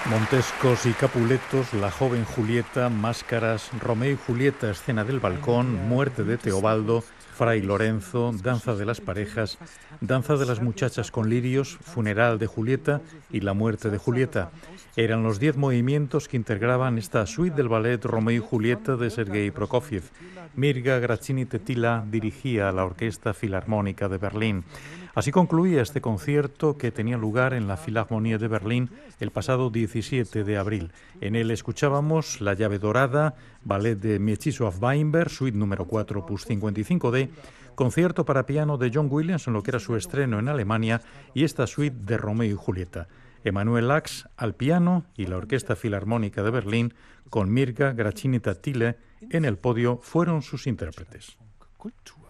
Montescos y Capuletos, La joven Julieta, Máscaras, Romeo y Julieta, Escena del balcón, Muerte de Teobaldo, Fray Lorenzo, Danza de las parejas, Danza de las muchachas con lirios, Funeral de Julieta y La muerte de Julieta. Eran los 10 movimientos que integraban esta suite del ballet Romeo y Julieta de Sergei Prokofiev. Mirga Grazzini-Tettila dirigía a la Orquesta Filarmónica de Berlín. Así concluía este concierto que tenía lugar en la Philharmonie de Berlín el pasado 17 de abril. En él escuchábamos La llave dorada, ballet de Mieczysław Weinberg, suite número 4 opus 55D, concierto para piano de John Williams en lo que era su estreno en Alemania y esta suite de Romeo y Julieta. Emanuel Lacks al piano y la Orquesta Filarmónica de Berlín con Mirga Grazzini-Tettila en el podio fueron sus intérpretes.